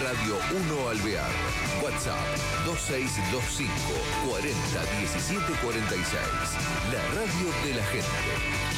Radio 1 Alvear. WhatsApp 2625 40 17 46. La radio de la gente.